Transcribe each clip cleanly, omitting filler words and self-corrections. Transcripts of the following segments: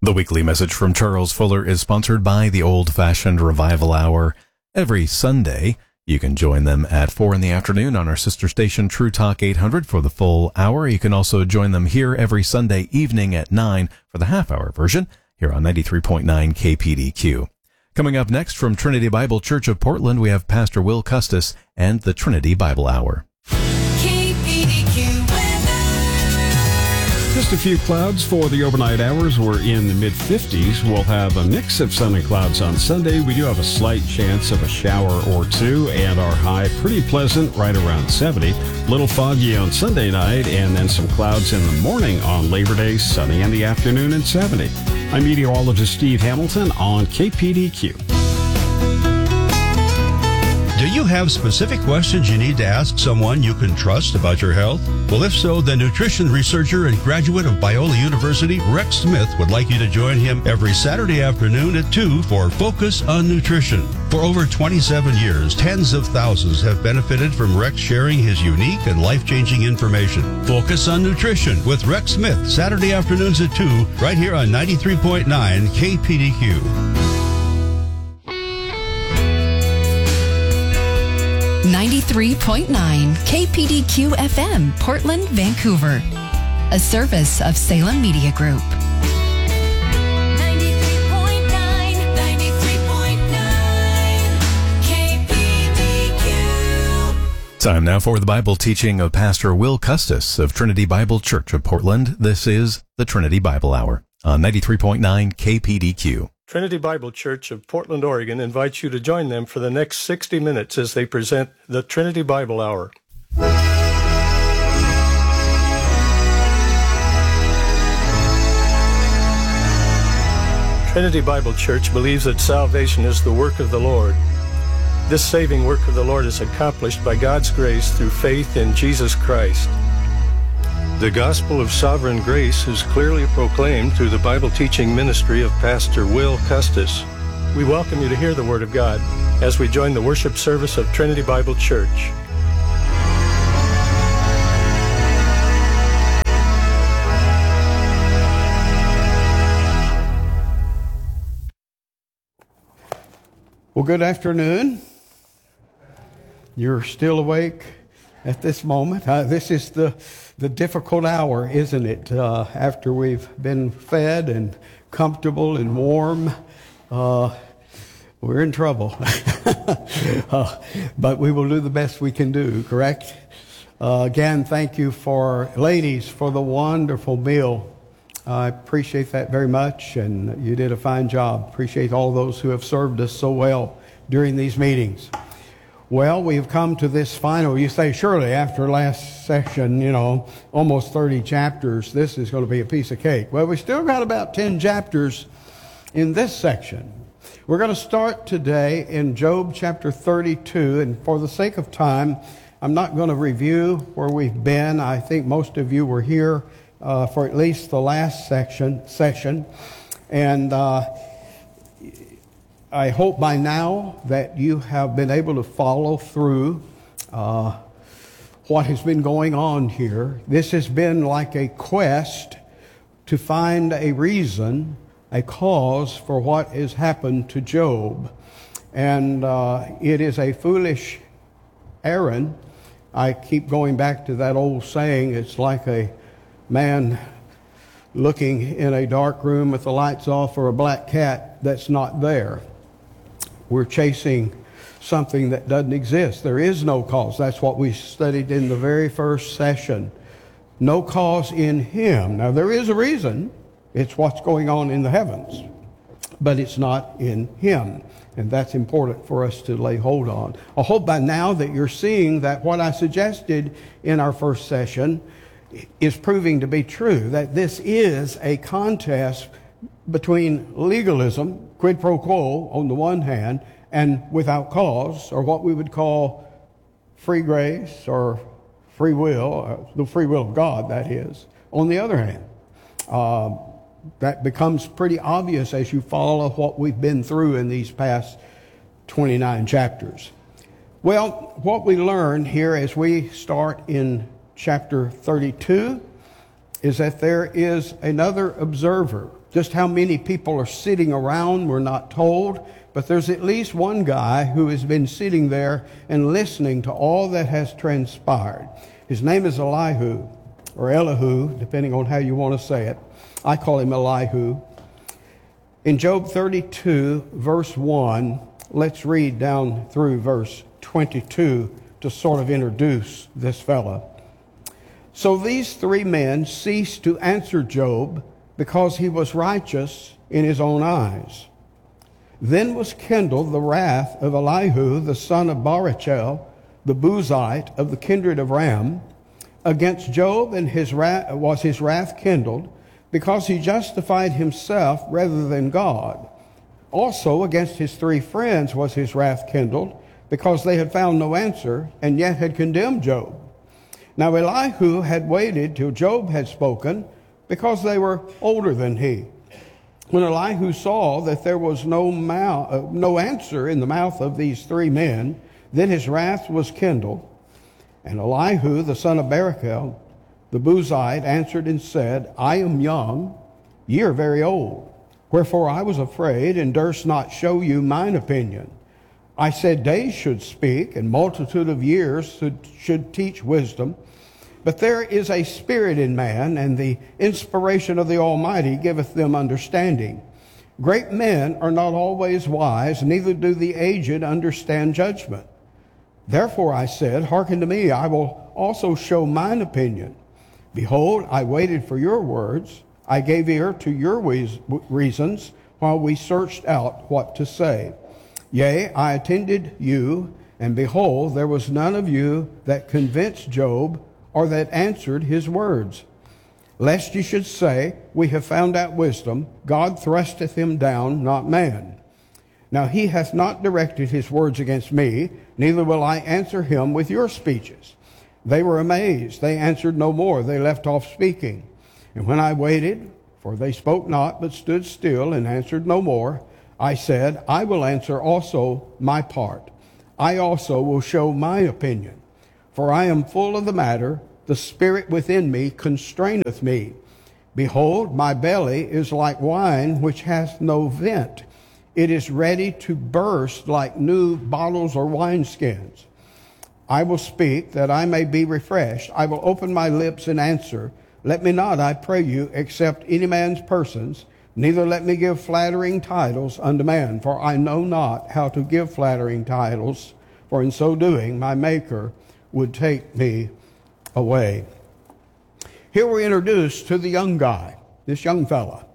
The weekly message from Charles Fuller is sponsored by the Old Fashioned Revival Hour. Every Sunday, you can join them at 4 in the afternoon on our sister station True Talk 800 for the full hour. You can also join them here every Sunday evening at 9 for the half-hour version here on 93.9 KPDQ. Coming up next from Trinity Bible Church of Portland, we have Pastor Will Custis and the Trinity Bible Hour. Just a few clouds for the overnight hours. We're in the mid-50s. We'll have a mix of sun and clouds on Sunday. We do have a slight chance of a shower or two, and our high pretty pleasant, right around 70. Little foggy on Sunday night, and then some clouds in the morning on Labor Day, sunny in the afternoon and 70. I'm meteorologist Steve Hamilton on KPDQ. Do you have specific questions you need to ask someone you can trust about your health? Well, if so, the nutrition researcher and graduate of Biola University, Rex Smith, would like you to join him every Saturday afternoon at 2 for Focus on Nutrition. For over 27 years, tens of thousands have benefited from Rex sharing his unique and life-changing information. Focus on Nutrition with Rex Smith, Saturday afternoons at 2, right here on 93.9 KPDQ. 93.9 KPDQ FM, Portland, Vancouver. A service of Salem Media Group. 93.9 KPDQ. Time now for the Bible teaching of Pastor Will Custis of Trinity Bible Church of Portland. This is the Trinity Bible Hour on 93.9 KPDQ. Trinity Bible Church of Portland, Oregon invites you to join them for the next 60 minutes as they present the Trinity Bible Hour. Trinity Bible Church believes that salvation is the work of the Lord. This saving work of the Lord is accomplished by God's grace through faith in Jesus Christ. The gospel of sovereign grace is clearly proclaimed through the Bible teaching ministry of Pastor Will Custis. We welcome you to hear the Word of God as we join the worship service of Trinity Bible Church. Well, good afternoon. You're still awake at this moment. This is the difficult hour, isn't it? After we've been fed and comfortable and warm, we're in trouble. But we will do the best we can do, correct? Again, thank you ladies, for the wonderful meal. I appreciate that very much, and you did a fine job. Appreciate all those who have served us so well during these meetings. Well, we've come to this final, you say, surely after last session, almost 30 chapters, this is going to be a piece of cake. Well, we still got about 10 chapters in this section. We're going to start today in Job chapter 32, and for the sake of time, I'm not going to review where we've been. I think most of you were here for at least the last session, and I hope by now that you have been able to follow through what has been going on here. This has been like a quest to find a reason, a cause for what has happened to Job. And it is a foolish errand. I keep going back to that old saying, it's like a man looking in a dark room with the lights off for a black cat that's not there. We're chasing something that doesn't exist. There is no cause. That's what we studied in the very first session. No cause in Him. Now, there is a reason. It's what's going on in the heavens. But it's not in Him. And that's important for us to lay hold on. I hope by now that you're seeing that what I suggested in our first session is proving to be true. That this is a contest between legalism, quid pro quo on the one hand, and without cause, or what we would call free grace or free will, the free will of God, that is, on the other hand. That becomes pretty obvious as you follow what we've been through in these past 29 chapters. Well, what we learn here as we start in chapter 32 is that there is another observer. Just how many people are sitting around, we're not told, but there's at least one guy who has been sitting there and listening to all that has transpired. His name is Elihu, or Elihu, depending on how you want to say it. I call him Elihu. In Job 32, verse 1, let's read down through verse 22 to sort of introduce this fella. So these three men ceased to answer Job because he was righteous in his own eyes. Then was kindled the wrath of Elihu, the son of Barachel, the Buzite of the kindred of Ram, against Job, and his wrath kindled, because he justified himself rather than God. Also against his three friends was his wrath kindled, because they had found no answer, and yet had condemned Job. Now Elihu had waited till Job had spoken, because they were older than he. When Elihu saw that there was no answer in the mouth of these three men, then his wrath was kindled. And Elihu, the son of Barachel, the Buzite, answered and said, I am young, ye are very old. Wherefore I was afraid, and durst not show you mine opinion. I said, days should speak, and multitude of years should teach wisdom. But there is a spirit in man, and the inspiration of the Almighty giveth them understanding. Great men are not always wise, neither do the aged understand judgment. Therefore I said, hearken to me, I will also show mine opinion. Behold, I waited for your words. I gave ear to your reasons, while we searched out what to say. Yea, I attended you, and behold, there was none of you that convinced Job, or that answered his words. Lest ye should say, we have found out wisdom, God thrusteth him down, not man. Now he hath not directed his words against me, neither will I answer him with your speeches. They were amazed, they answered no more, they left off speaking. And when I waited, for they spoke not, but stood still and answered no more, I said, I will answer also my part. I also will show my opinion. For I am full of the matter, the spirit within me constraineth me. Behold, my belly is like wine which hath no vent. It is ready to burst like new bottles or wineskins. I will speak that I may be refreshed. I will open my lips and answer. Let me not, I pray you, accept any man's persons, neither let me give flattering titles unto man, for I know not how to give flattering titles, for in so doing my Maker would take me away. Here we're introduced to the young guy, this young fella.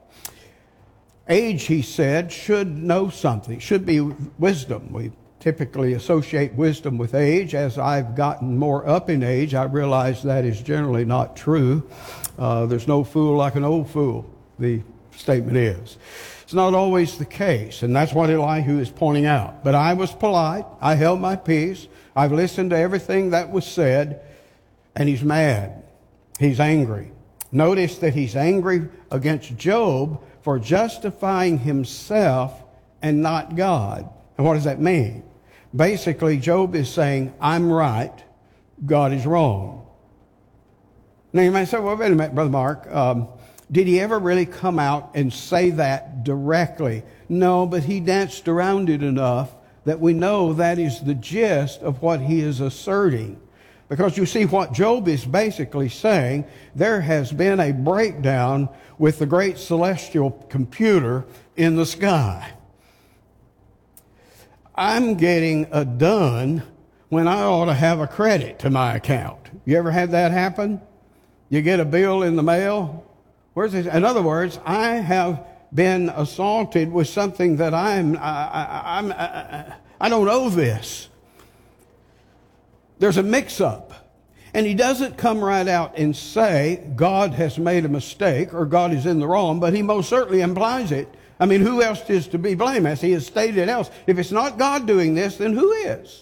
Age, he said, should know something, should be wisdom. We typically associate wisdom with age. As I've gotten more up in age, I realize that is generally not true. There's no fool like an old fool, the statement is. It's not always the case, and that's what Elihu is pointing out. But I was polite. I held my peace. I've listened to everything that was said, and he's mad. He's angry. Notice that he's angry against Job for justifying himself and not God. And what does that mean? Basically, Job is saying, I'm right, God is wrong. Now you might say, well, wait a minute, Brother Mark, did he ever really come out and say that directly? No, but he danced around it enough that we know that is the gist of what he is asserting. Because you see, what Job is basically saying, there has been a breakdown with the great celestial computer in the sky. I'm getting a done when I ought to have a credit to my account. You ever had that happen? You get a bill in the mail. Where's this? In other words, I have been assaulted with something that I don't owe this. There's a mix-up. And he doesn't come right out and say God has made a mistake or God is in the wrong, but he most certainly implies it. I mean, who else is to be blamed? As he has stated else, if it's not God doing this, then who is?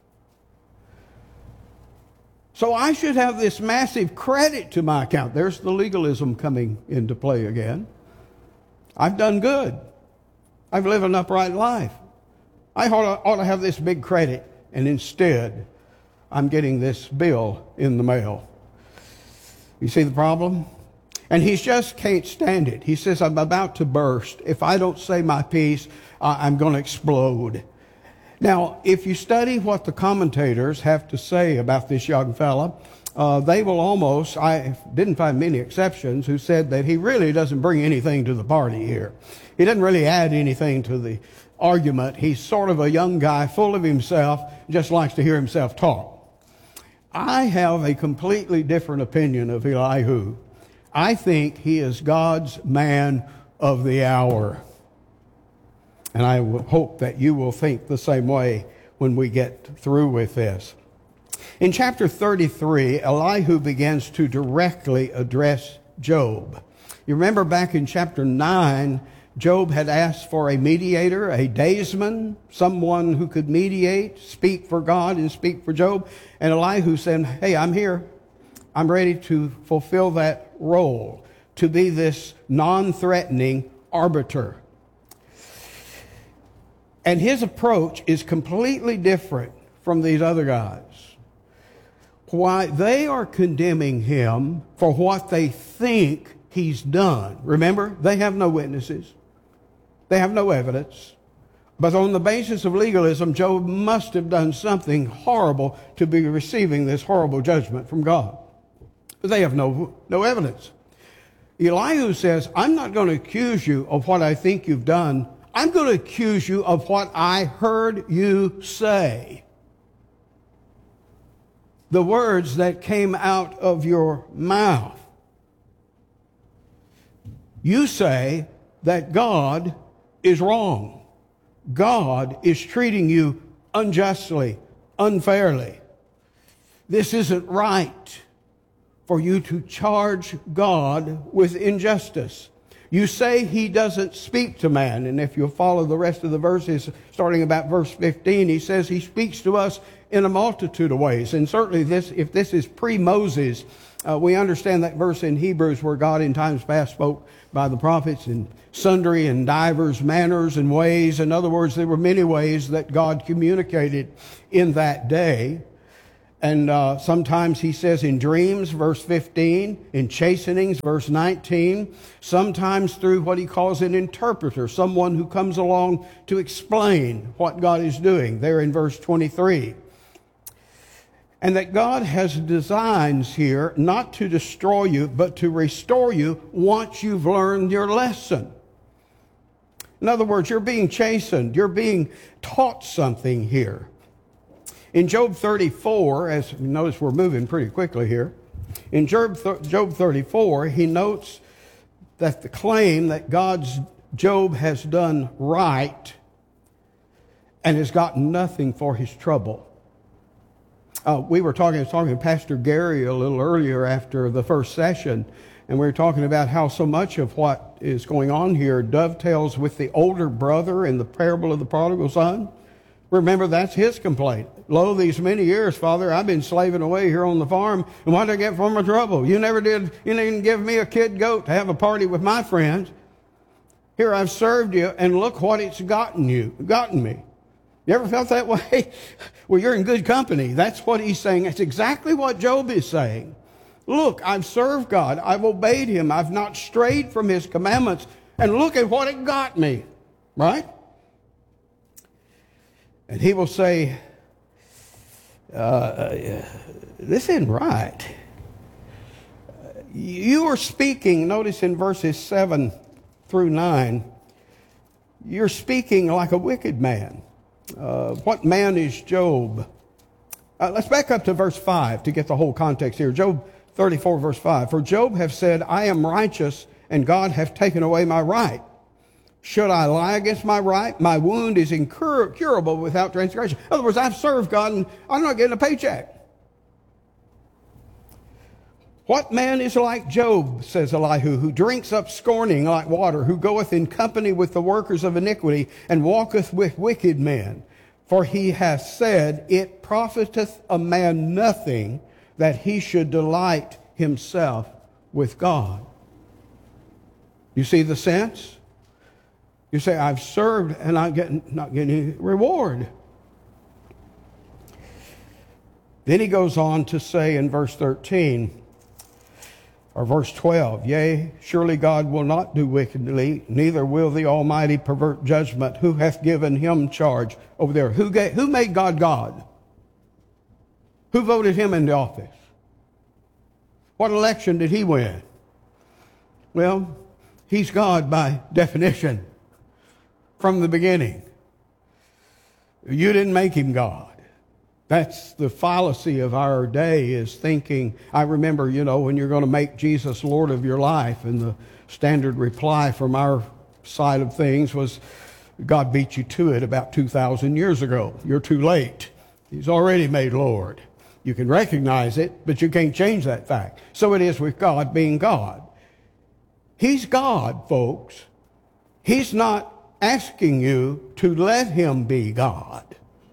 So I should have this massive credit to my account. There's the legalism coming into play again. I've done good. I've lived an upright life. I ought to have this big credit, and instead I'm getting this bill in the mail. You see the problem? And he just can't stand it. He says, I'm about to burst. If I don't say my piece, I'm going to explode. Now, if you study what the commentators have to say about this young fella, they will almost, I didn't find many exceptions, who said that he really doesn't bring anything to the party here. He doesn't really add anything to the argument. He's sort of a young guy, full of himself, just likes to hear himself talk. I have a completely different opinion of Elihu. I think he is God's man of the hour. And I hope that you will think the same way when we get through with this. In chapter 33, Elihu begins to directly address Job. You remember back in chapter 9, Job had asked for a mediator, a daysman, someone who could mediate, speak for God and speak for Job. And Elihu said, hey, I'm here. I'm ready to fulfill that role, to be this non-threatening arbiter. And his approach is completely different from these other guys. Why they are condemning him for what they think he's done. Remember, they have no witnesses. They have no evidence. But on the basis of legalism, Job must have done something horrible to be receiving this horrible judgment from God. But they have no evidence. Elihu says, I'm not going to accuse you of what I think you've done. I'm going to accuse you of what I heard you say. The words that came out of your mouth. You say that God is wrong. God is treating you unjustly, unfairly. This isn't right for you to charge God with injustice. You say he doesn't speak to man. And if you'll follow the rest of the verses, starting about verse 15, he says he speaks to us in a multitude of ways. And certainly if this is pre-Moses, we understand that verse in Hebrews where God in times past spoke by the prophets in sundry and divers manners and ways. In other words, there were many ways that God communicated in that day. And sometimes he says in dreams, verse 15, in chastenings, verse 19, sometimes through what he calls an interpreter, someone who comes along to explain what God is doing, there in verse 23. And that God has designs here not to destroy you, but to restore you once you've learned your lesson. In other words, you're being chastened. You're being taught something here. In Job 34, as you notice we're moving pretty quickly here, in Job 34, he notes that the claim that Job has done right and has gotten nothing for his trouble. I was talking to Pastor Gary a little earlier after the first session, and we were talking about how so much of what is going on here dovetails with the older brother in the parable of the prodigal son. Remember, that's his complaint. Lo, these many years, Father, I've been slaving away here on the farm, and what did I get for my trouble? You didn't give me a kid goat to have a party with my friends. Here I've served you, and look what it's gotten me. You ever felt that way? Well, you're in good company. That's what he's saying. That's exactly what Job is saying. Look, I've served God. I've obeyed him. I've not strayed from his commandments. And look at what it got me. Right? And he will say, this isn't right. You are speaking, notice in verses 7 through 9, you're speaking like a wicked man. What man is Job? Let's back up to verse 5 to get the whole context here. Job 34, verse 5. For Job have said, I am righteous, and God hath taken away my right. Should I lie against my right? My wound is incurable without transgression. In other words, I've served God, and I'm not getting a paycheck. What man is like Job, says Elihu, who drinks up scorning like water, who goeth in company with the workers of iniquity, and walketh with wicked men? For he hath said, it profiteth a man nothing that he should delight himself with God. You see the sense? You say, I've served and not getting any reward. Then he goes on to say in verse 13, Or verse 12, yea, surely God will not do wickedly, neither will the Almighty pervert judgment. Who hath given him charge over there? Who made God God? Who voted him into office? What election did he win? Well, he's God by definition from the beginning. You didn't make him God. That's the fallacy of our day, is thinking. I remember, when you're going to make Jesus Lord of your life, and the standard reply from our side of things was, God beat you to it about 2,000 years ago. You're too late. He's already made Lord. You can recognize it, but you can't change that fact. So it is with God being God. He's God, folks. He's not asking you to let him be God.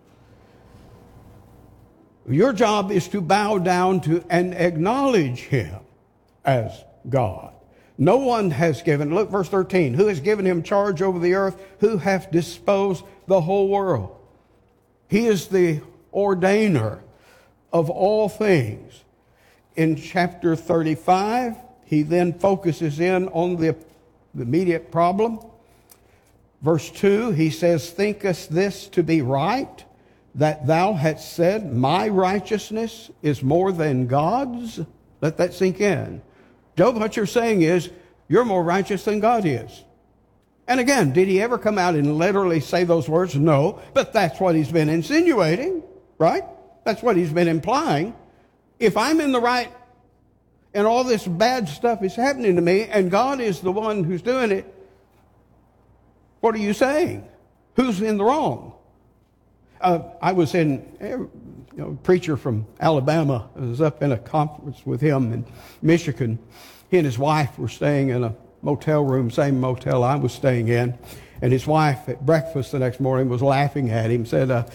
Your job is to bow down to and acknowledge him as God. No one has given, look, verse 13, who has given him charge over the earth, who hath disposed the whole world. He is the ordainer of all things. In chapter 35, he then focuses in on the immediate problem. Verse 2, he says, thinkest this to be right, that thou hadst said, my righteousness is more than God's? Let that sink in. Job, what you're saying is, you're more righteous than God is. And again, did he ever come out and literally say those words? No, but that's what he's been insinuating, right? That's what he's been implying. If I'm in the right and all this bad stuff is happening to me and God is the one who's doing it, what are you saying? Who's in the wrong? I was a preacher from Alabama. I was up in a conference with him in Michigan. He and his wife were staying in a motel room, same motel I was staying in. And his wife at breakfast the next morning was laughing at him, said,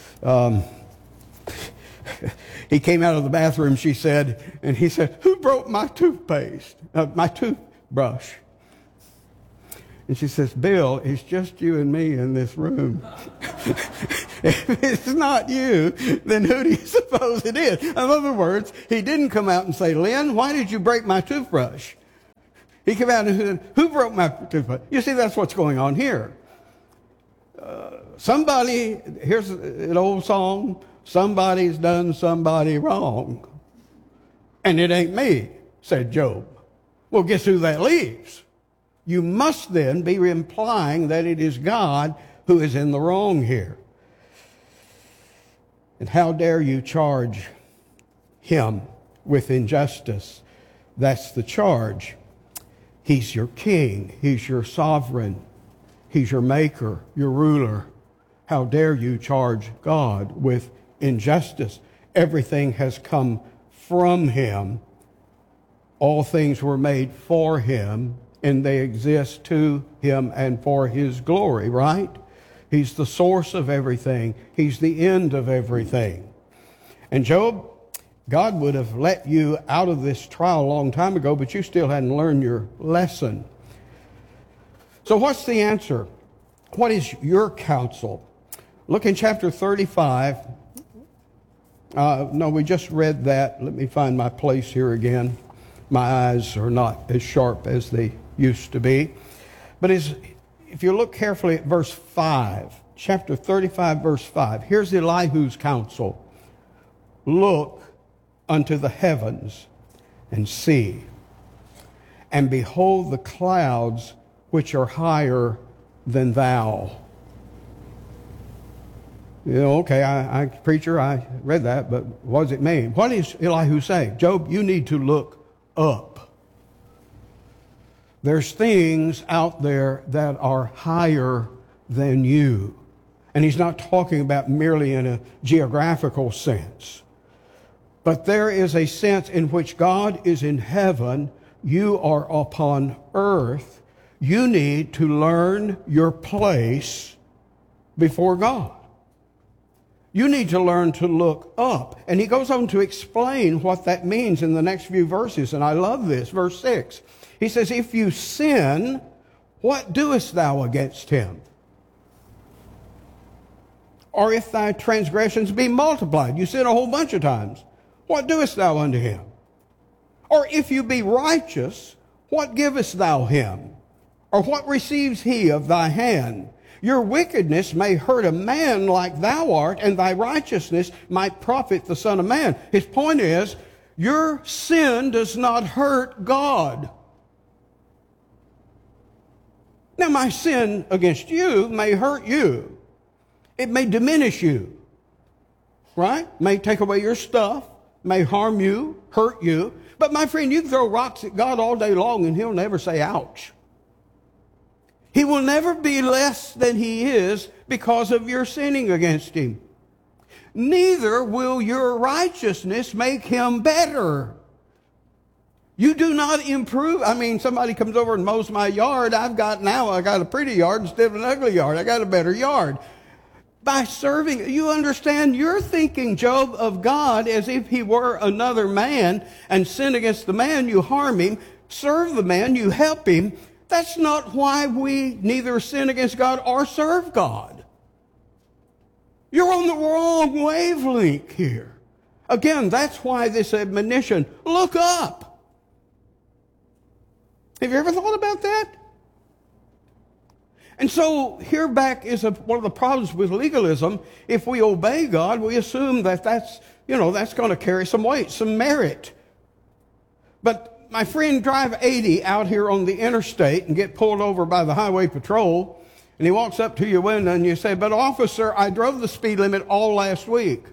he came out of the bathroom, she said, and he said, who broke my toothpaste, my toothbrush? And she says, Bill, it's just you and me in this room. If it's not you, then who do you suppose it is? In other words, he didn't come out and say, Lynn, why did you break my toothbrush? He came out and said, who broke my toothbrush? You see, that's what's going on here. Somebody, here's an old song, somebody's done somebody wrong. And it ain't me, said Job. Well, guess who that leaves? You must then be implying that it is God who is in the wrong here. And how dare you charge him with injustice? That's the charge. He's your king. He's your sovereign. He's your maker, your ruler. How dare you charge God with injustice? Everything has come from him. All things were made for him, and they exist to him and for his glory, right? He's the source of everything. He's the end of everything. And Job, God would have let you out of this trial a long time ago, but you still hadn't learned your lesson. So what's the answer? What is your counsel? Look in chapter 35. No, we just read that. Let me find my place here again. My eyes are not as sharp as they used to be. But if you look carefully at verse 5, chapter 35, verse 5, here's Elihu's counsel. Look unto the heavens and see, and behold the clouds which are higher than thou. Okay, preacher, I read that, but what does it mean? What is Elihu saying? Job, you need to look up. There's things out there that are higher than you. And he's not talking about merely in a geographical sense. But there is a sense in which God is in heaven, you are upon earth. You need to learn your place before God. You need to learn to look up. And he goes on to explain what that means in the next few verses. And I love this. Verse 6. He says, if you sin, what doest thou against him? Or if thy transgressions be multiplied. You sin a whole bunch of times. What doest thou unto him? Or if you be righteous, what givest thou him? Or what receives he of thy hand? Your wickedness may hurt a man like thou art, and thy righteousness might profit the Son of Man. His point is, your sin does not hurt God. Now, my sin against you may hurt you. It may diminish you, right? May take away your stuff, may harm you, hurt you. But my friend, you can throw rocks at God all day long and he'll never say ouch. He will never be less than he is because of your sinning against him. Neither will your righteousness make him better. You do not improve. I mean, somebody comes over and mows my yard. I got a pretty yard instead of an ugly yard. I got a better yard. By serving, you understand, you're thinking, Job, of God as if he were another man, and sin against the man, you harm him. Serve the man, you help him. That's not why we neither sin against God or serve God. You're on the wrong wavelength here. Again, that's why this admonition, look up. Have you ever thought about that? And so here back is one of the problems with legalism. If we obey God, we assume that that's going to carry some weight, some merit. But my friend, drive 80 out here on the interstate and get pulled over by the highway patrol, and he walks up to your window and you say, but officer, I drove the speed limit all last week.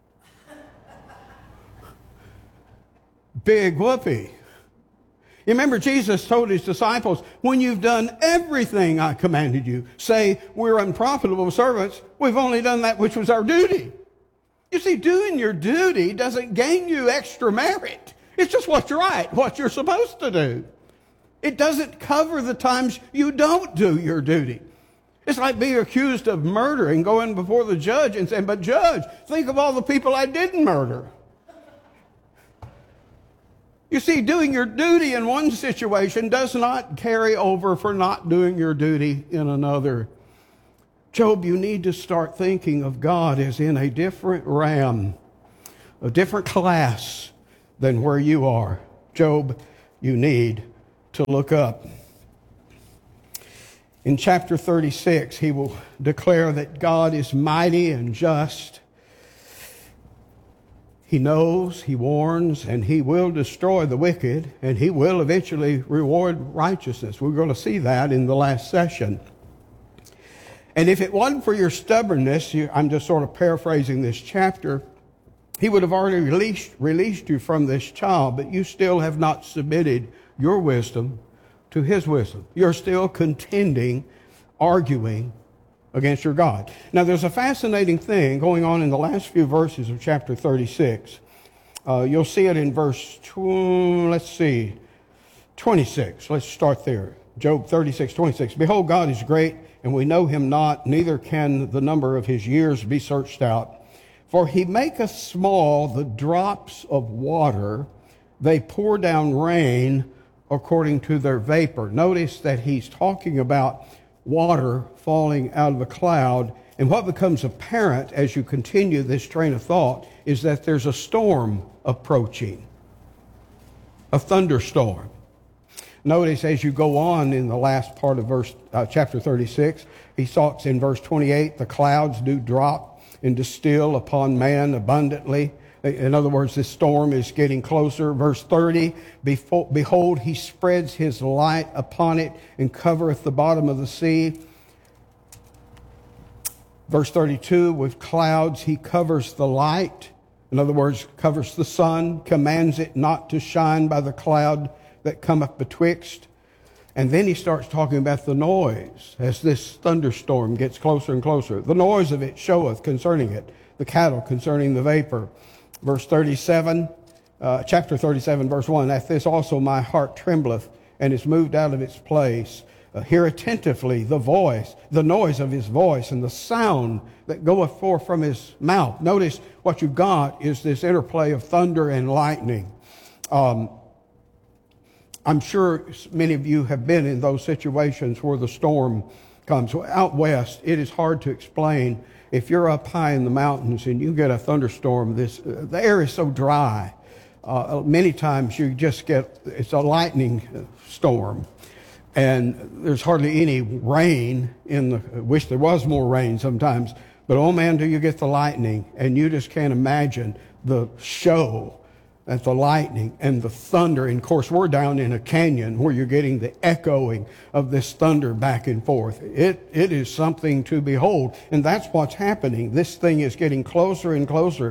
Big whoopee. You remember Jesus told his disciples, when you've done everything I commanded you, say, we're unprofitable servants, we've only done that which was our duty. You see, doing your duty doesn't gain you extra merit. It's just what's right, what you're supposed to do. It doesn't cover the times you don't do your duty. It's like being accused of murder and going before the judge and saying, but judge, think of all the people I didn't murder. You see, doing your duty in one situation does not carry over for not doing your duty in another. Job, you need to start thinking of God as in a different realm, a different class than where you are. Job, you need to look up. In chapter 36, he will declare that God is mighty and just. He knows, he warns, and he will destroy the wicked, and he will eventually reward righteousness. We're going to see that in the last session. And if it wasn't for your stubbornness, I'm just sort of paraphrasing this chapter, he would have already released you from this child, but you still have not submitted your wisdom to his wisdom. You're still contending, arguing against your God. Now, there's a fascinating thing going on in the last few verses of chapter 36. You'll see it in verse 26. Let's start there. Job 36:26. Behold, God is great, and we know him not, neither can the number of his years be searched out. For he maketh small the drops of water, they pour down rain according to their vapor. Notice that he's talking about water falling out of a cloud. And what becomes apparent as you continue this train of thought is that there's a storm approaching, a thunderstorm. Notice as you go on in the last part of chapter 36, he talks in verse 28, the clouds do drop and distill upon man abundantly. In other words, this storm is getting closer. Verse 30, behold, he spreads his light upon it and covereth the bottom of the sea. Verse 32, with clouds he covers the light. In other words, covers the sun, commands it not to shine by the cloud that cometh betwixt. And then he starts talking about the noise as this thunderstorm gets closer and closer. The noise of it showeth concerning it, the cattle concerning the vapor. Verse 37, chapter 37, verse 1, at this also my heart trembleth and is moved out of its place. Hear attentively the voice, the noise of his voice, and the sound that goeth forth from his mouth. Notice what you've got is this interplay of thunder and lightning. I'm sure many of you have been in those situations where the storm comes. Out west, it is hard to explain. If you're up high in the mountains and you get a thunderstorm, the air is so dry. many times you just get, it's a lightning storm. And there's hardly any rain wish there was more rain sometimes. But oh man, do you get the lightning. And you just can't imagine the show at the lightning and the thunder. And of course, we're down in a canyon where you're getting the echoing of this thunder back and forth. It is something to behold. And that's what's happening. This thing is getting closer and closer.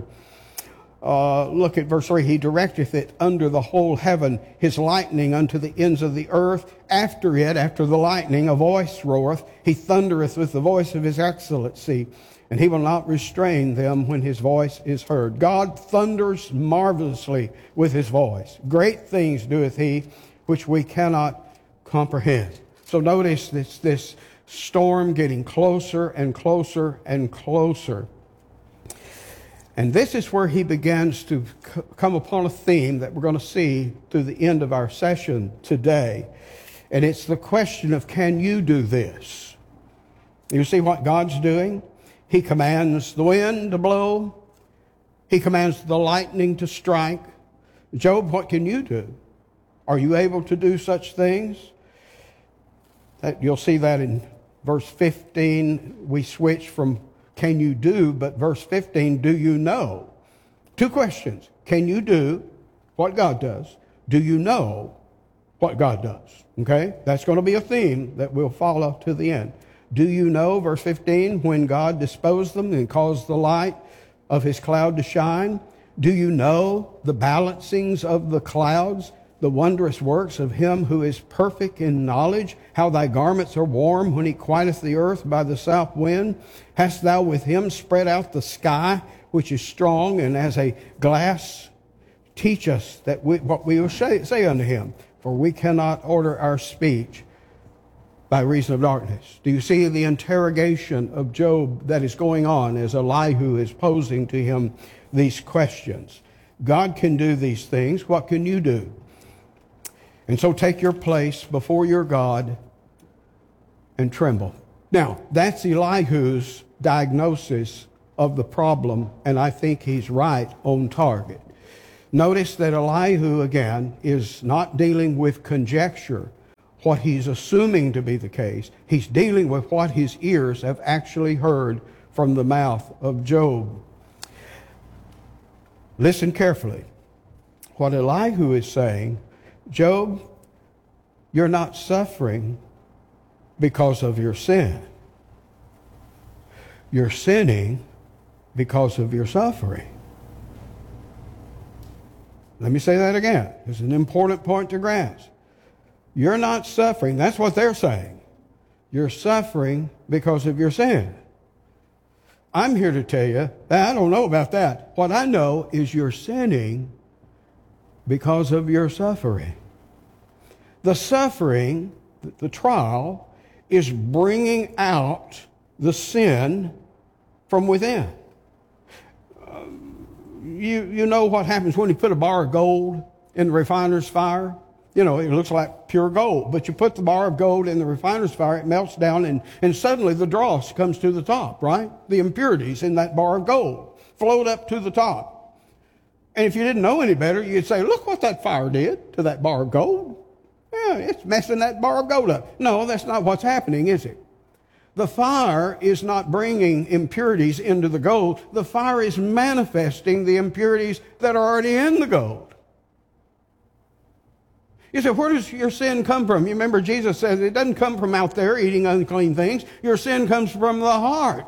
Look at verse 3. He directeth it under the whole heaven, his lightning unto the ends of the earth. After the lightning, a voice roareth. He thundereth with the voice of his excellency. And he will not restrain them when his voice is heard. God thunders marvelously with his voice. Great things doeth he, which we cannot comprehend. So notice this storm getting closer and closer and closer. And this is where he begins to come upon a theme that we're going to see through the end of our session today. And it's the question of, can you do this? You see what God's doing? He commands the wind to blow. He commands the lightning to strike. Job, what can you do? Are you able to do such things? You'll see that in verse 15. We switch from can you do, but verse 15, do you know? Two questions. Can you do what God does? Do you know what God does? Okay? That's going to be a theme that we'll follow to the end. Do you know, verse 15, when God disposed them and caused the light of his cloud to shine? Do you know the balancings of the clouds, the wondrous works of him who is perfect in knowledge? How thy garments are warm when he quieteth the earth by the south wind? Hast thou with him spread out the sky, which is strong, and as a glass? Teach us that what we will say unto him, for we cannot order our speech by reason of darkness. Do you see the interrogation of Job that is going on as Elihu is posing to him these questions? God can do these things. What can you do? And so take your place before your God and tremble. Now, that's Elihu's diagnosis of the problem, and I think he's right on target. Notice that Elihu, again, is not dealing with conjecture, what he's assuming to be the case. He's dealing with what his ears have actually heard from the mouth of Job. Listen carefully. What Elihu is saying, Job, you're not suffering because of your sin. You're sinning because of your suffering. Let me say that again. It's an important point to grasp. You're not suffering. That's what they're saying. You're suffering because of your sin. I'm here to tell you, I don't know about that. What I know is you're sinning because of your suffering. The suffering, the trial, is bringing out the sin from within. You know what happens when you put a bar of gold in the refiner's fire? You know, it looks like pure gold. But you put the bar of gold in the refiner's fire, it melts down, and suddenly the dross comes to the top, right? The impurities in that bar of gold float up to the top. And if you didn't know any better, you'd say, look what that fire did to that bar of gold. Yeah, it's messing that bar of gold up. No, that's not what's happening, is it? The fire is not bringing impurities into the gold. The fire is manifesting the impurities that are already in the gold. You say, where does your sin come from? You remember Jesus says it doesn't come from out there eating unclean things. Your sin comes from the heart.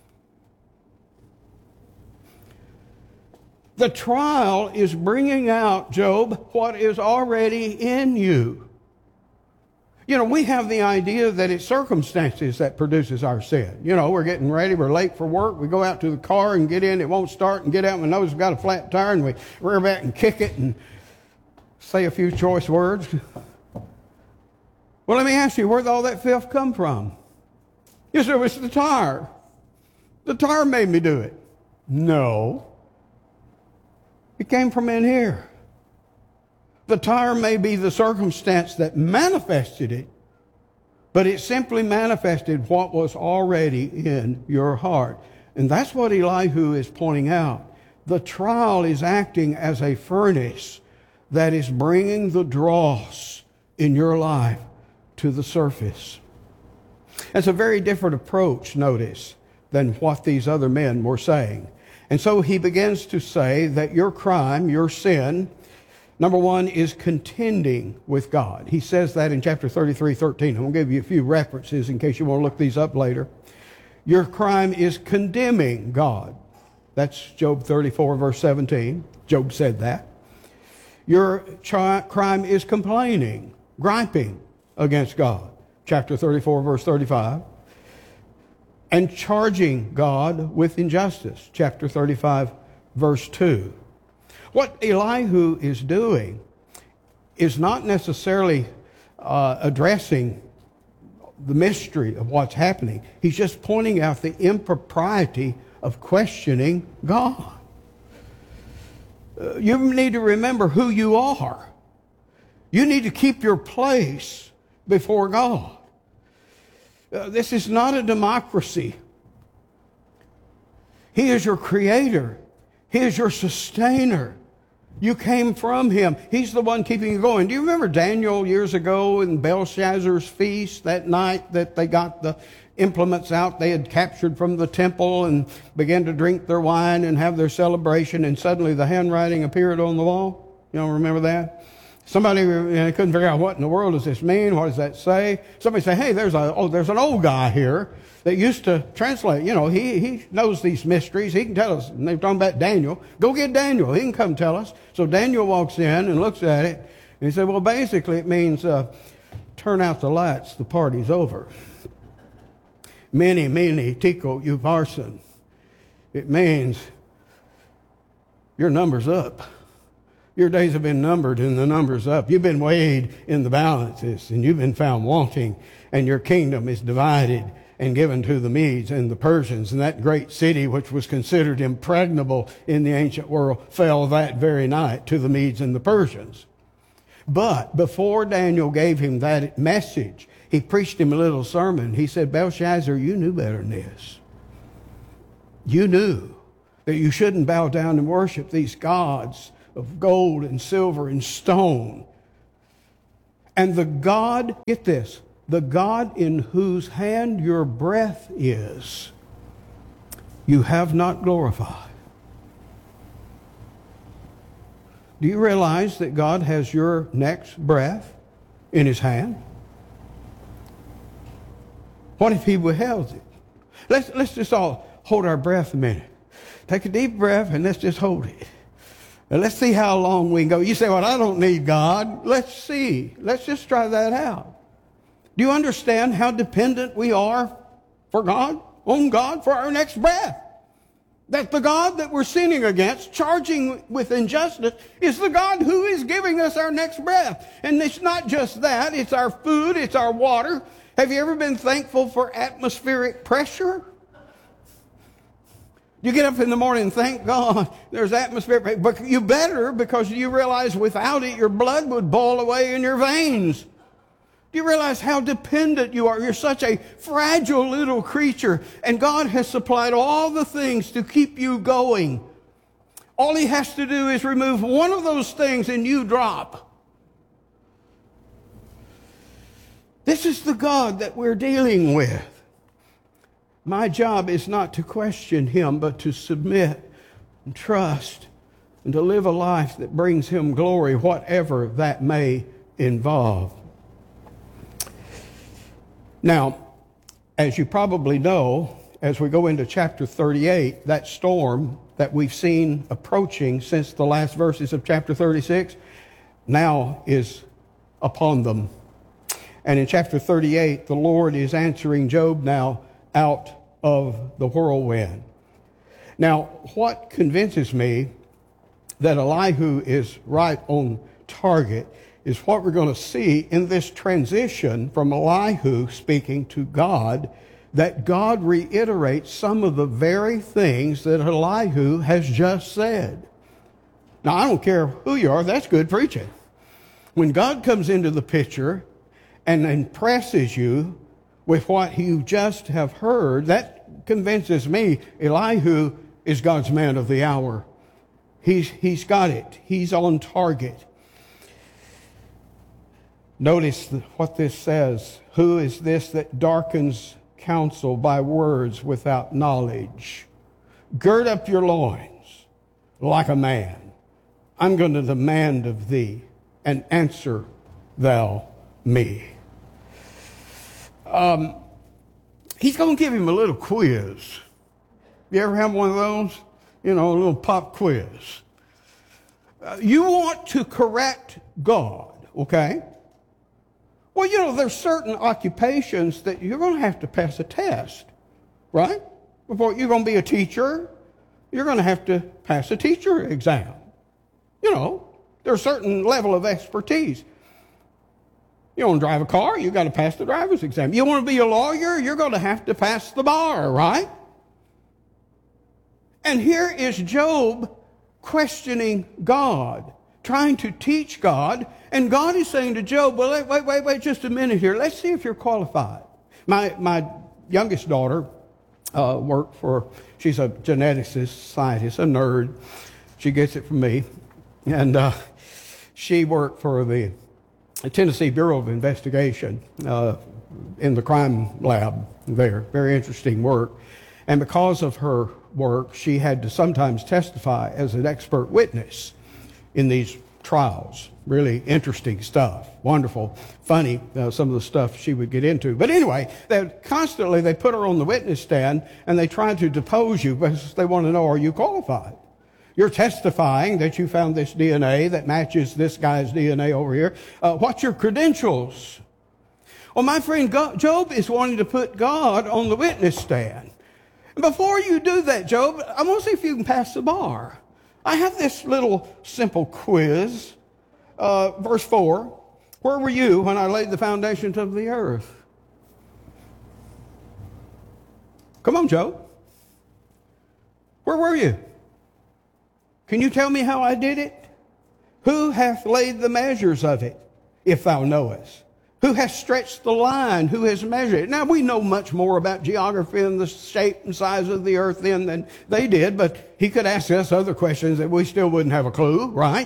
The trial is bringing out, Job, what is already in you. You know, we have the idea that it's circumstances that produces our sin. You know, we're getting ready, we're late for work, we go out to the car and get in, it won't start, and get out, and we notice we've got a flat tire, and we rear back and kick it and say a few choice words. Well, let me ask you, where'd all that filth come from? You say, it's the tire. The tire made me do it. No. It came from in here. The tire may be the circumstance that manifested it, but it simply manifested what was already in your heart. And that's what Elihu is pointing out. The trial is acting as a furnace that is bringing the dross in your life to the surface. It's a very different approach, notice, than what these other men were saying. And so he begins to say that your crime, your sin, number one, is contending with God. He says that in chapter 33:13. I'm going to give you a few references in case you want to look these up later. Your crime is condemning God. That's Job 34, verse 17. Job said that. Your crime is complaining, griping against God. Chapter 34, verse 35. And charging God with injustice. Chapter 35, verse 2. What Elihu is doing is not necessarily addressing the mystery of what's happening. He's just pointing out the impropriety of questioning God. You need to remember who you are. You need to keep your place before God. This is not a democracy. He is your creator. He is your sustainer. You came from him. He's the one keeping you going. Do you remember Daniel years ago in Belshazzar's feast, that night that they got the implements out they had captured from the temple and began to drink their wine and have their celebration, and suddenly the handwriting appeared on the wall? You don't remember that? Somebody couldn't figure out what in the world does this mean? What does that say? Somebody say, hey, there's an old guy here that used to translate. You know, he knows these mysteries. He can tell us. And they're talking about Daniel. Go get Daniel. He can come tell us. So Daniel walks in and looks at it. And he said, well, basically it means turn out the lights. The party's over. Mene, mene, tekel, upharsin. It means your number's up. Your days have been numbered and the number's up. You've been weighed in the balances and you've been found wanting, and your kingdom is divided and given to the Medes and the Persians. And that great city, which was considered impregnable in the ancient world, fell that very night to the Medes and the Persians. But before Daniel gave him that message, he preached him a little sermon. He said, Belshazzar, you knew better than this. You knew that you shouldn't bow down and worship these gods of gold and silver and stone. And the God, get this, the God in whose hand your breath is, you have not glorified. Do you realize that God has your next breath in his hand? What if he withheld it? Let's just all hold our breath a minute. Take a deep breath and let's just hold it. And let's see how long we can go. You say, well, I don't need God. Let's see. Let's just try that out. Do you understand how dependent we are for God, on God, for our next breath? That the God that we're sinning against, charging with injustice, is the God who is giving us our next breath. And it's not just that. It's our food. It's our water. Have you ever been thankful for atmospheric pressure? You get up in the morning and thank God there's atmospheric, but you better, because you realize without it your blood would boil away in your veins. Do you realize how dependent you are? You're such a fragile little creature, and God has supplied all the things to keep you going. All he has to do is remove one of those things and you drop. This is the God that we're dealing with. My job is not to question him, but to submit and trust and to live a life that brings him glory, whatever that may involve. Now, as you probably know, as we go into chapter 38, that storm that we've seen approaching since the last verses of chapter 36 now is upon them. And in chapter 38, the Lord is answering Job now out of the whirlwind. Now, what convinces me that Elihu is right on target is what we're going to see in this transition from Elihu speaking to God, that God reiterates some of the very things that Elihu has just said. Now, I don't care who you are, that's good preaching. When God comes into the picture and impresses you with what you just have heard, that convinces me Elihu is God's man of the hour. He's got it. He's on target. Notice what this says. Who is this that darkens counsel by words without knowledge? Gird up your loins like a man. I'm going to demand of thee, and answer thou me. He's going to give him a little quiz. You ever have one of those? You know, a little pop quiz. You want to correct God, okay? Well, you know, there's certain occupations that you're going to have to pass a test, right? Before you're going to be a teacher, you're going to have to pass a teacher exam. You know, there's a certain level of expertise. You want to drive a car, you've got to pass the driver's exam. You want to be a lawyer, you're going to have to pass the bar, right? And here is Job questioning God, trying to teach God, and God is saying to Job, well, wait just a minute here. Let's see if you're qualified. My youngest daughter worked for, she's a geneticist, scientist, a nerd. She gets it from me. And she worked for the Tennessee Bureau of Investigation in the crime lab there. Very interesting work. And because of her work, she had to sometimes testify as an expert witness in these trials. Really interesting stuff. Wonderful, funny, some of the stuff she would get into. But anyway, they put her on the witness stand and they tried to depose you because they want to know, are you qualified? You're testifying that you found this DNA that matches this guy's DNA over here. What's your credentials? Well, my friend, Job is wanting to put God on the witness stand. Before you do that, Job, I want to see if you can pass the bar. I have this little simple quiz. Verse 4, where were you when I laid the foundations of the earth? Come on, Job. Where were you? Can you tell me how I did it? Who hath laid the measures of it, if thou knowest? Who hath stretched the line? Who has measured it? Now, we know much more about geography and the shape and size of the earth then than they did, but he could ask us other questions that we still wouldn't have a clue, right?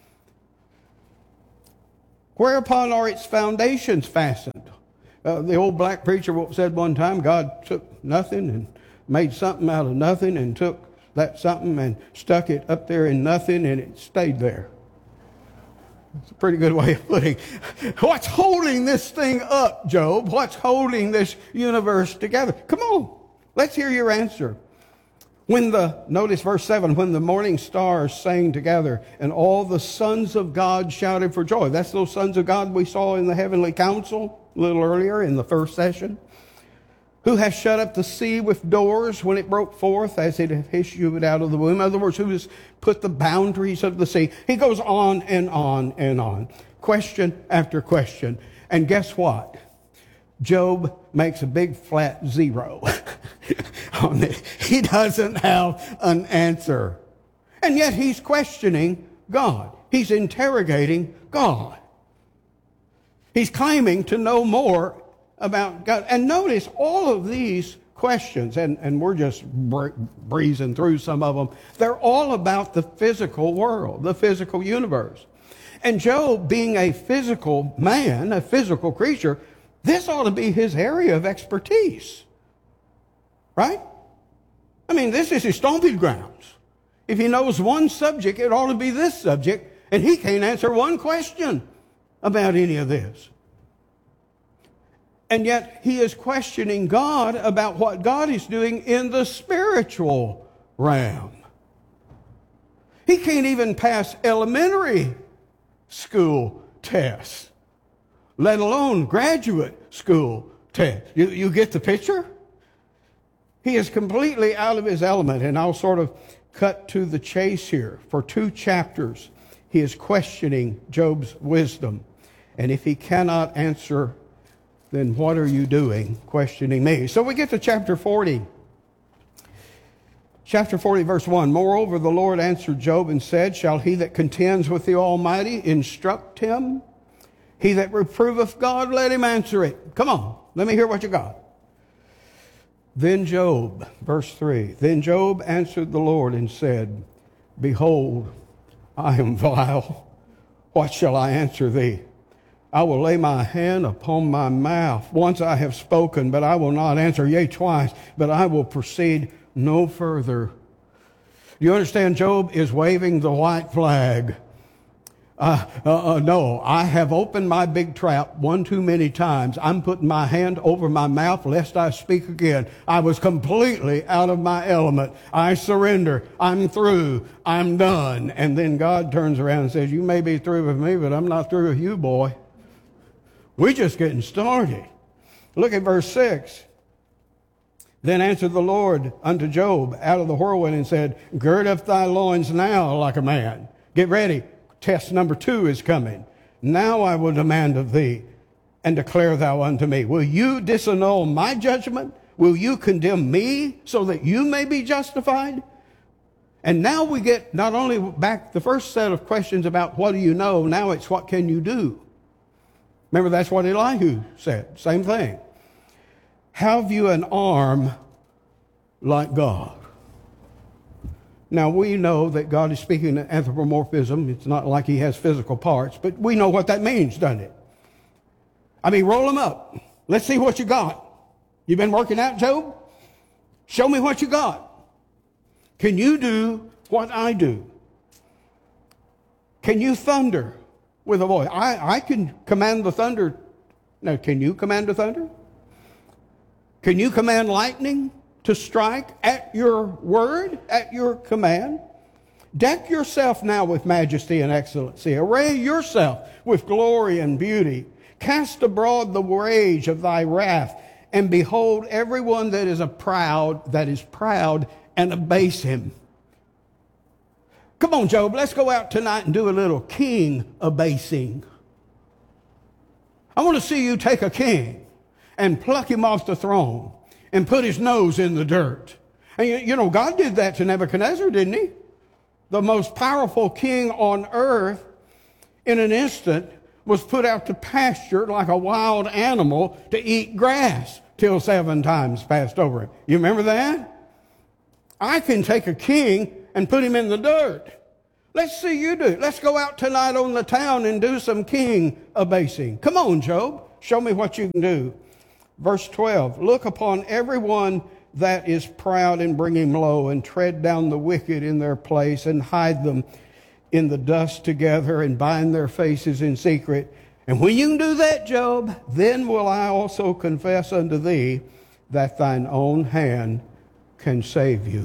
Whereupon are its foundations fastened? The old black preacher said one time, God took nothing and made something out of nothing and took that something and stuck it up there in nothing and it stayed there. It's a pretty good way of putting what's holding this thing up, Job? What's holding this universe together? Come on, let's hear your answer. Notice verse 7, when the morning stars sang together and all the sons of God shouted for joy. That's those sons of God we saw in the heavenly council a little earlier in the first session. Who has shut up the sea with doors when it broke forth as it had issued out of the womb? In other words, who has put the boundaries of the sea? He goes on and on and on. Question after question. And guess what? Job makes a big flat zero on it. He doesn't have an answer. And yet he's questioning God. He's interrogating God. He's claiming to know more about God. And notice all of these questions, and we're just breezing through some of them, they're all about the physical world, the physical universe. And Job, being a physical man, a physical creature, this ought to be his area of expertise. Right? I mean, this is his stomping grounds. If he knows one subject, it ought to be this subject, and he can't answer one question about any of this. And yet he is questioning God about what God is doing in the spiritual realm. He can't even pass elementary school tests, let alone graduate school tests. You get the picture? He is completely out of his element, and I'll sort of cut to the chase here. For 2 chapters, he is questioning Job's wisdom. And if he cannot answer, then what are you doing questioning me? So we get to chapter 40. Chapter 40, verse 1. Moreover, the Lord answered Job and said, shall he that contends with the Almighty instruct him? He that reproveth God, let him answer it. Come on, let me hear what you got. Then Job, verse 3. Then Job answered the Lord and said, Behold, I am vile. What shall I answer thee? I will lay my hand upon my mouth. Once I have spoken, but I will not answer. Yea, twice, but I will proceed no further. You understand, Job is waving the white flag. No, I have opened my big trap one too many times. I'm putting my hand over my mouth lest I speak again. I was completely out of my element. I surrender. I'm through. I'm done. And then God turns around and says, you may be through with me, but I'm not through with you, boy. We're just getting started. Look at verse 6. Then answered the Lord unto Job out of the whirlwind and said, gird up thy loins now like a man. Get ready. Test number 2 is coming. Now I will demand of thee, and declare thou unto me. Will you disannul my judgment? Will you condemn me so that you may be justified? And now we get not only back the first set of questions about what do you know, now it's what can you do? Remember, that's what Elihu said. Same thing. Have you an arm like God? Now, we know that God is speaking of anthropomorphism. It's not like he has physical parts, but we know what that means, doesn't it? I mean, roll them up. Let's see what you got. You been working out, Job? Show me what you got. Can you do what I do? Can you thunder with a voice? I can command the thunder. Now, can you command the thunder? Can you command lightning to strike at your word, at your command? Deck yourself now with majesty and excellency. Array yourself with glory and beauty. Cast abroad the rage of thy wrath, and behold everyone that is proud, and abase him. Come on, Job, let's go out tonight and do a little king abasing. I want to see you take a king and pluck him off the throne and put his nose in the dirt. And you know, God did that to Nebuchadnezzar, didn't he? The most powerful king on earth, in an instant, was put out to pasture like a wild animal to eat grass till 7 times passed over him. You remember that? I can take a king and put him in the dirt. Let's see you do it. Let's go out tonight on the town and do some king abasing. Come on, Job. Show me what you can do. Verse 12, look upon everyone that is proud and bring him low, and tread down the wicked in their place, and hide them in the dust together, and bind their faces in secret. And when you can do that, Job, then will I also confess unto thee that thine own hand can save you.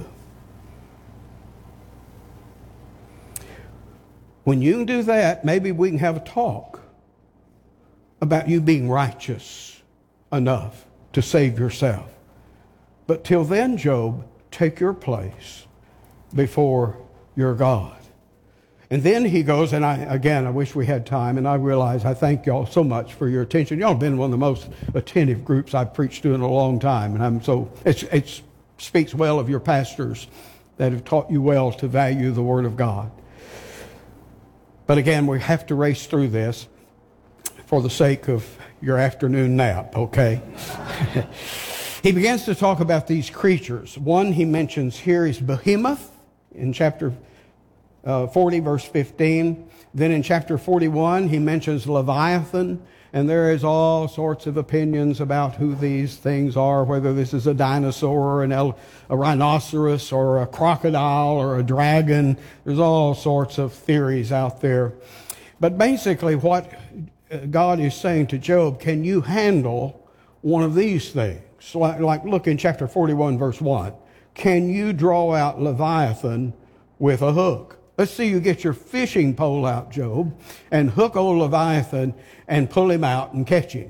When you can do that, maybe we can have a talk about you being righteous enough to save yourself. But till then, Job, take your place before your God. And then he goes, and I wish we had time, and I realize I thank y'all so much for your attention. Y'all have been one of the most attentive groups I've preached to in a long time, and it speaks well of your pastors that have taught you well to value the Word of God. But again, we have to race through this for the sake of your afternoon nap, okay? He begins to talk about these creatures. One he mentions here is Behemoth in chapter 40, verse 15. Then in chapter 41, he mentions Leviathan, and there is all sorts of opinions about who these things are, whether this is a dinosaur, a rhinoceros, or a crocodile, or a dragon. There's all sorts of theories out there. But basically what God is saying to Job, can you handle one of these things? Like look in chapter 41, verse 1. Can you draw out Leviathan with a hook? Let's see you get your fishing pole out, Job, and hook old Leviathan and pull him out and catch him.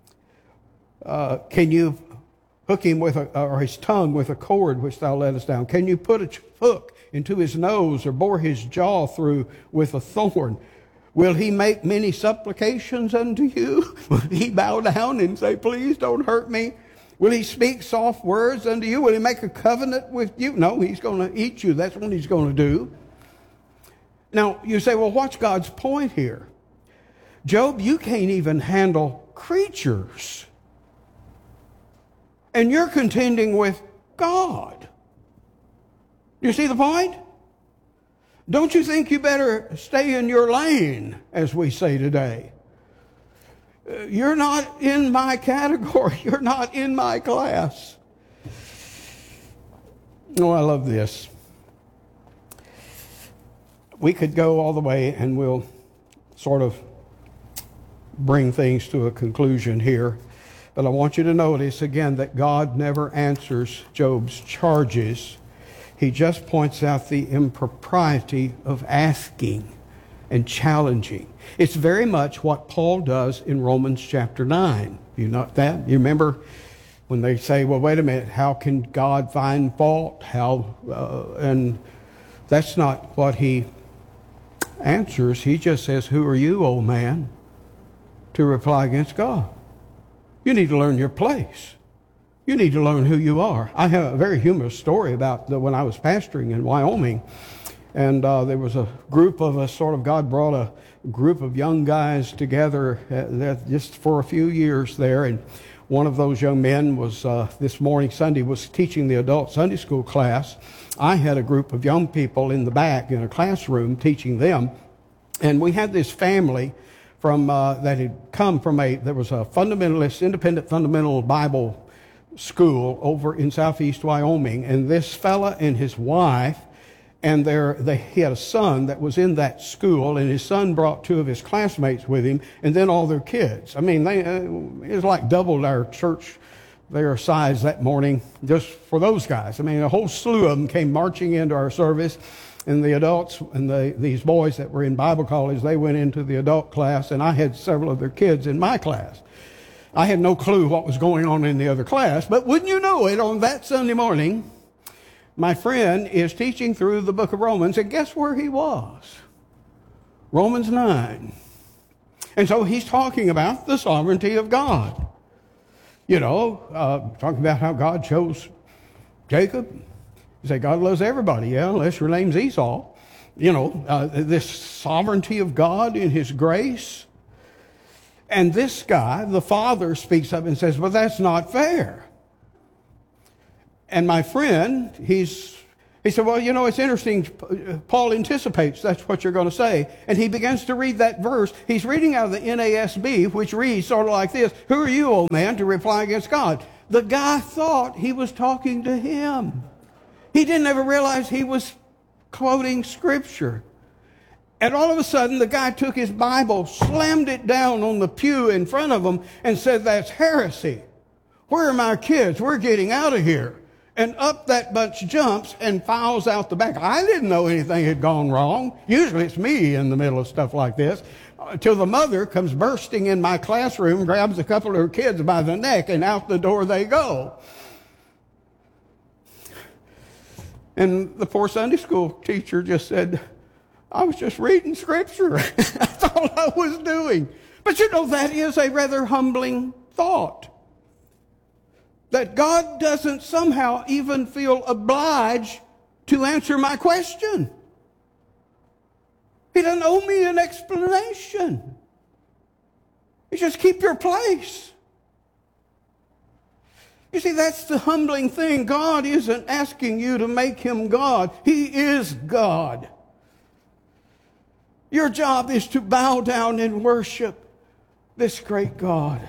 Can you hook him or his tongue with a cord which thou lettest down? Can you put a hook into his nose or bore his jaw through with a thorn? Will he make many supplications unto you? Will he bow down and say, please don't hurt me? Will he speak soft words unto you? Will he make a covenant with you? No, he's going to eat you. That's what he's going to do. Now, you say, well, what's God's point here? Job, you can't even handle creatures. And you're contending with God. You see the point? Don't you think you better stay in your lane, as we say today? You're not in my category. You're not in my class. Oh, I love this. We could go all the way and we'll sort of bring things to a conclusion here. But I want you to notice again that God never answers Job's charges. He just points out the impropriety of asking and challenging. It's very much what Paul does in Romans chapter 9. You know that? You remember when they say, well, wait a minute, how can God find fault? And that's not what he answers. He just says, who are you, old man, to reply against God? You need to learn your place. You need to learn who you are. I have a very humorous story about when I was pastoring in Wyoming. And there was a group of us, God brought a group of young guys together just for a few years there. And one of those young men was, this morning, Sunday, was teaching the adult Sunday school class. I had a group of young people in the back in a classroom teaching them. And we had this family that had come from there was a fundamentalist, independent fundamental Bible school over in southeast Wyoming. And this fella and his wife, and he had a son that was in that school, and his son brought two of his classmates with him, and then all their kids. I mean, it was like doubled our church, their size that morning, just for those guys. I mean, a whole slew of them came marching into our service, and the adults and these boys that were in Bible college, they went into the adult class, and I had several of their kids in my class. I had no clue what was going on in the other class, but wouldn't you know it, on that Sunday morning, my friend is teaching through the book of Romans, and guess where he was? Romans 9. And so he's talking about the sovereignty of God. You know, talking about how God chose Jacob. You say, God loves everybody, yeah, unless your name's Esau. You know, this sovereignty of God in his grace. And this guy, the father, speaks up and says, well, that's not fair. And my friend, he said, well, you know, it's interesting. Paul anticipates that's what you're going to say. And he begins to read that verse. He's reading out of the NASB, which reads sort of like this. Who are you, old man, to reply against God? The guy thought he was talking to him. He didn't ever realize he was quoting Scripture. And all of a sudden, the guy took his Bible, slammed it down on the pew in front of him, and said, that's heresy. Where are my kids? We're getting out of here. And up that bunch jumps and files out the back. I didn't know anything had gone wrong. Usually it's me in the middle of stuff like this. Till the mother comes bursting in my classroom, grabs a couple of her kids by the neck, and out the door they go. And the poor Sunday school teacher just said, I was just reading Scripture. That's all I was doing. But you know, that is a rather humbling thought. That God doesn't somehow even feel obliged to answer my question. He doesn't owe me an explanation. He just keep your place. You see, that's the humbling thing. God isn't asking you to make him God. He is God. Your job is to bow down and worship this great God.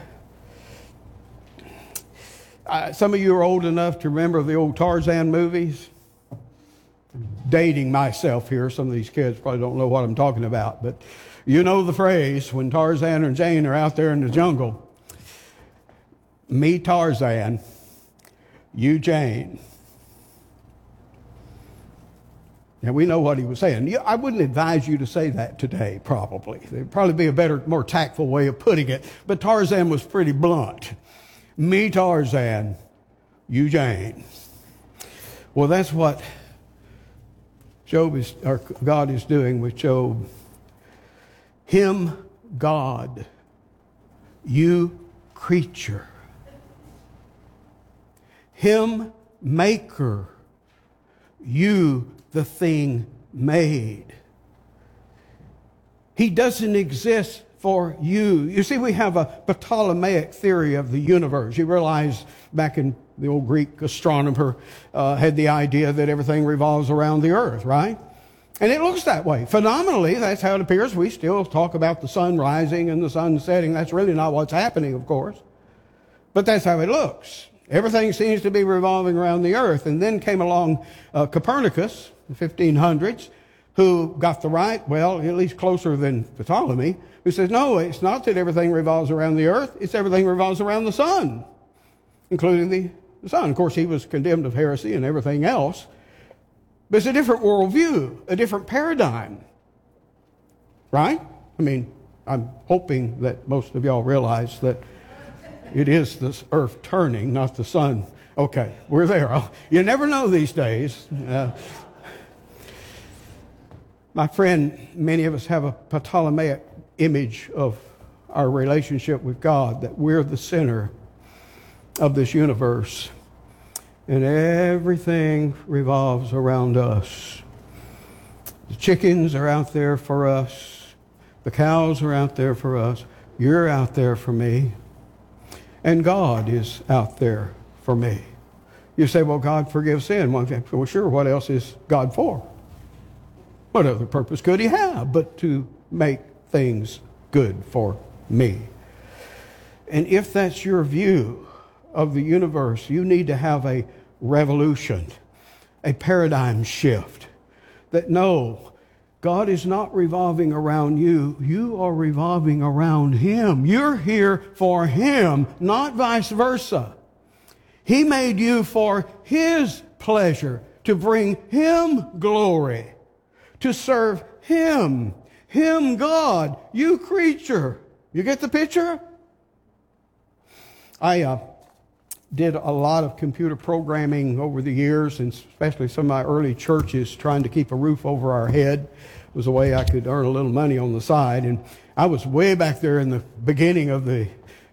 Some of you are old enough to remember the old Tarzan movies. Dating myself here. Some of these kids probably don't know what I'm talking about. But you know the phrase when Tarzan and Jane are out there in the jungle. Me, Tarzan. You, Jane. And we know what he was saying. I wouldn't advise you to say that today, probably. There'd probably be a better, more tactful way of putting it. But Tarzan was pretty blunt. Me, Tarzan, you, Jane. Well, that's what God is doing with Job. Him, God. You, creature. Him, maker. You, the thing made. He doesn't exist for you. You see, we have a Ptolemaic theory of the universe. You realize back in the old Greek astronomer had the idea that everything revolves around the earth, right? And it looks that way. Phenomenally, that's how it appears. We still talk about the sun rising and the sun setting. That's really not what's happening, of course. But that's how it looks. Everything seems to be revolving around the earth. And then came along Copernicus, the 1500s, who got the right, well, at least closer than Ptolemy, who says, no, it's not that everything revolves around the earth. It's everything revolves around the sun, including the sun. Of course, he was condemned of heresy and everything else. But it's a different worldview, a different paradigm. Right? I mean, I'm hoping that most of y'all realize that it is the earth turning, not the sun. Okay, we're there. You never know these days. My friend, many of us have a Ptolemaic image of our relationship with God, that we're the center of this universe. And everything revolves around us. The chickens are out there for us. The cows are out there for us. You're out there for me. And God is out there for me. You say, well, God forgives sin. Well, sure, what else is God for? What other purpose could he have but to make things good for me? And if that's your view of the universe, you need to have a revolution, a paradigm shift. That no, God is not revolving around you. You are revolving around him. You're here for him, not vice versa. He made you for his pleasure, to bring him glory, to serve him. Him, God, you creature. You get the picture? I did a lot of computer programming over the years, and especially some of my early churches, trying to keep a roof over our head. It was a way I could earn a little money on the side. And I was way back there in the beginning of the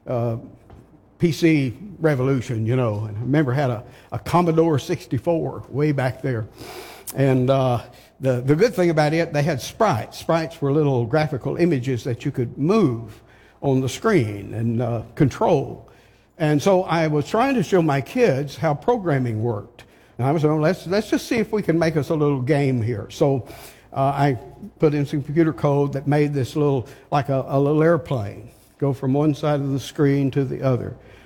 PC revolution, you know. And I remember I had a Commodore 64 way back there. And the good thing about it, they had sprites. Sprites were little graphical images that you could move on the screen and control. And so I was trying to show my kids how programming worked. And I was saying, let's just see if we can make us a little game here. So I put in some computer code that made this little, like a little airplane, go from one side of the screen to the other.